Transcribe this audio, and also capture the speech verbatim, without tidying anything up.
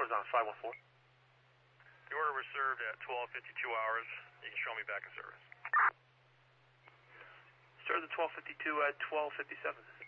Airport is on five one four. The order was served at twelve fifty-two hours. You can show me back in service. Served at twelve fifty-two at twelve fifty-seven.